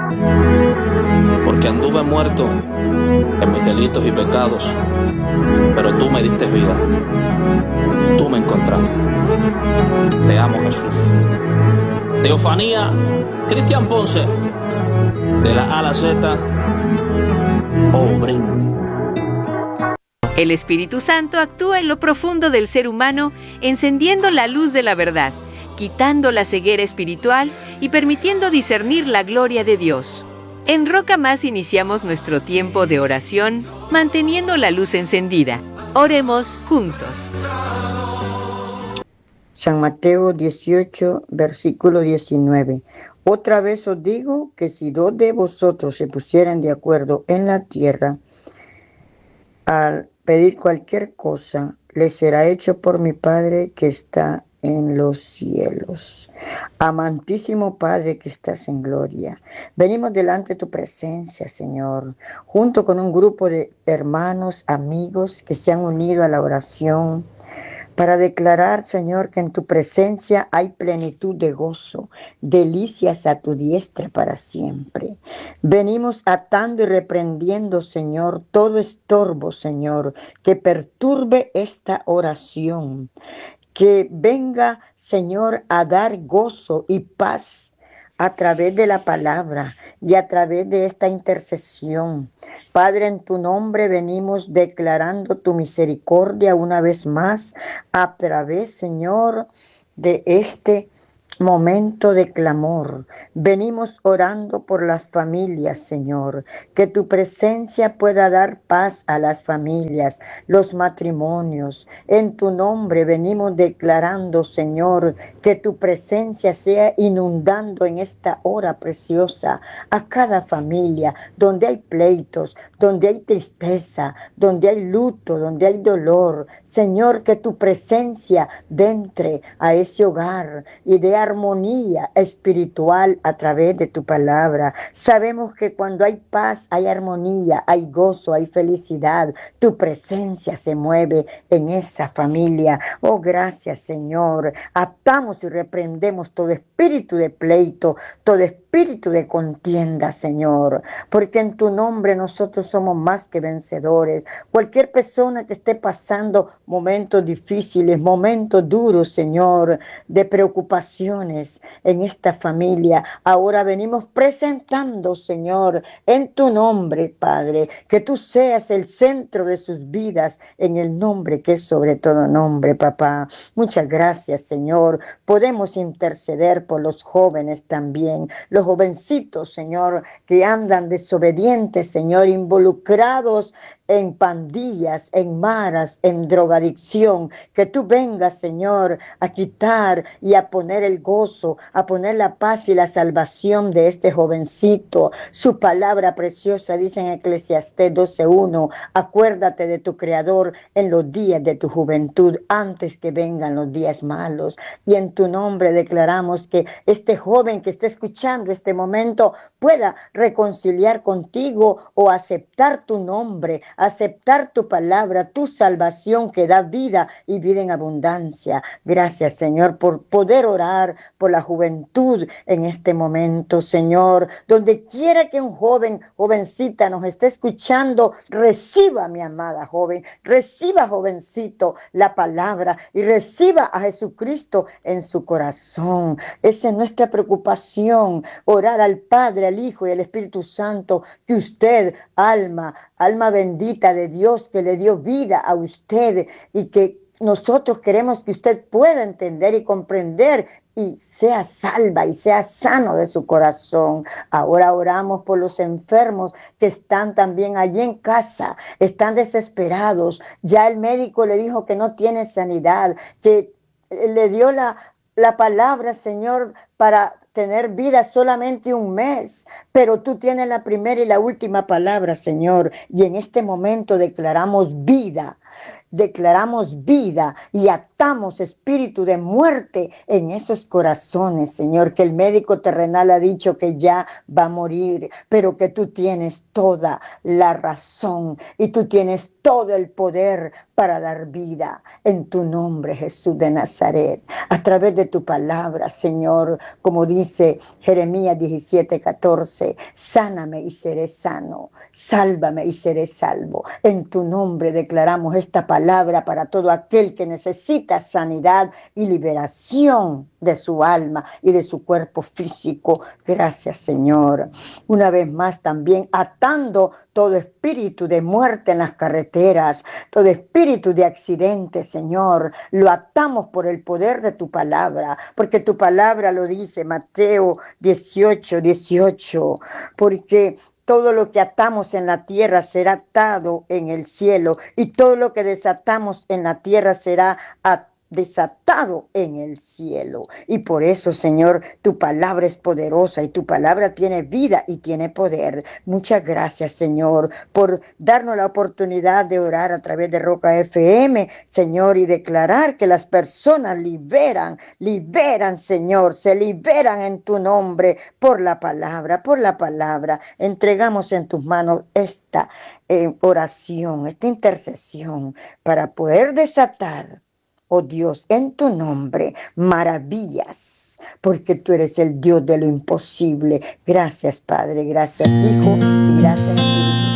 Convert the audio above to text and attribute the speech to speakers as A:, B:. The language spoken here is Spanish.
A: porque anduve muerto en mis delitos y pecados, pero tú me diste vida, tú me encontraste. Te amo, Jesús. Teofanía, Cristian Ponce, de la A a la Z, Obrín.
B: El Espíritu Santo actúa en lo profundo del ser humano, encendiendo la luz de la verdad, quitando la ceguera espiritual y permitiendo discernir la gloria de Dios. En Roca Más iniciamos nuestro tiempo de oración, manteniendo la luz encendida. Oremos juntos.
C: San Mateo 18, versículo 19. Otra vez os digo que si 2 de vosotros se pusieran de acuerdo en la tierra, al pedir cualquier cosa, les será hecho por mi Padre que está en los cielos. Amantísimo Padre que estás en gloria, venimos delante de tu presencia, Señor, junto con un grupo de hermanos, amigos que se han unido a la oración, para declarar, Señor, que en tu presencia hay plenitud de gozo, delicias a tu diestra para siempre. Venimos atando y reprendiendo, Señor, todo estorbo, Señor, que perturbe esta oración. Que venga, Señor, a dar gozo y paz a través de la palabra y a través de esta intercesión. Padre, en tu nombre venimos declarando tu misericordia una vez más a través, Señor, de este momento de clamor. Venimos orando por las familias, Señor, que tu presencia pueda dar paz a las familias, los matrimonios. En tu nombre venimos declarando, Señor, que tu presencia sea inundando en esta hora preciosa a cada familia, donde hay pleitos, donde hay tristeza, donde hay luto, donde hay dolor. Señor, que tu presencia entre a ese hogar y dé armonía espiritual a través de tu palabra. Sabemos que cuando hay paz, hay armonía, hay gozo, hay felicidad. Tu presencia se mueve en esa familia. Oh, gracias, Señor. Atamos y reprendemos todo espíritu de pleito, todo espíritu de contienda, Señor, porque en tu nombre nosotros somos más que vencedores. Cualquier persona que esté pasando momentos difíciles, momentos duros, Señor, de preocupaciones en esta familia, ahora venimos presentando, Señor, en tu nombre, Padre, que tú seas el centro de sus vidas, en el nombre que es sobre todo nombre, papá. Muchas gracias, Señor. Podemos interceder por los jóvenes también, los jovencitos, Señor, que andan desobedientes, Señor, involucrados en pandillas, en maras, en drogadicción. Que tú vengas, Señor, a quitar y a poner el gozo, a poner la paz y la salvación de este jovencito. Su palabra preciosa dice en Eclesiastés 12:1, acuérdate de tu Creador en los días de tu juventud, antes que vengan los días malos. Y en tu nombre declaramos que este joven que está escuchando este momento pueda reconciliar contigo o aceptar tu nombre, aceptar tu palabra, tu salvación que da vida y vida en abundancia. Gracias, Señor, por poder orar por la juventud en este momento, Señor. Donde quiera que un joven, jovencita nos esté escuchando, reciba, mi amada joven, reciba, jovencito, la palabra y reciba a Jesucristo en su corazón. Esa es nuestra preocupación, orar al Padre, al Hijo y al Espíritu Santo, que usted, alma bendita de Dios, que le dio vida a usted, y que nosotros queremos que usted pueda entender y comprender y sea salva y sea sano de su corazón. Ahora oramos por los enfermos que están también allí en casa, están desesperados. Ya el médico le dijo que no tiene sanidad, que le dio la palabra, Señor, para tener vida solamente un mes, pero tú tienes la primera y la última palabra, Señor, y en este momento declaramos vida. declaramos vida y atamos espíritu de muerte en esos corazones, Señor, que el médico terrenal ha dicho que ya va a morir, pero que tú tienes toda la razón y tú tienes todo el poder para dar vida en tu nombre, Jesús de Nazaret, a través de tu palabra, Señor, como dice Jeremías 17:14, sáname y seré sano, sálvame y seré salvo. En tu nombre declaramos esta palabra para todo aquel que necesita sanidad y liberación de su alma y de su cuerpo físico. Gracias, Señor. Una vez más también atando todo espíritu de muerte en las carreteras, todo espíritu de accidente, Señor, lo atamos por el poder de tu palabra, porque tu palabra lo dice, Mateo 18:18, porque todo lo que atamos en la tierra será atado en el cielo, y todo lo que desatamos en la tierra será desatado en el cielo. Y por eso, Señor, tu palabra es poderosa y tu palabra tiene vida y tiene poder. Muchas gracias, Señor, por darnos la oportunidad de orar a través de Roca FM, Señor, y declarar que las personas liberan, Señor, se liberan en tu nombre por la palabra, por la palabra. Entregamos en tus manos esta oración, esta intercesión para poder desatar, oh Dios, en tu nombre, maravillas, porque tú eres el Dios de lo imposible. Gracias, Padre, gracias, Hijo, y gracias, Espíritu.